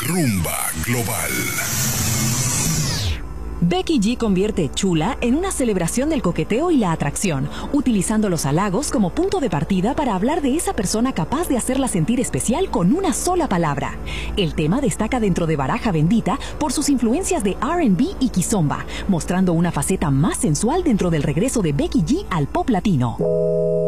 Rumba Global. Becky G convierte chula en una celebración del coqueteo y la atracción, utilizando los halagos como punto de partida para hablar de esa persona capaz de hacerla sentir especial con una sola palabra. El tema destaca dentro de Baraja Bendita por sus influencias de R&B y kizomba, mostrando una faceta más sensual dentro del regreso de Becky G al pop latino.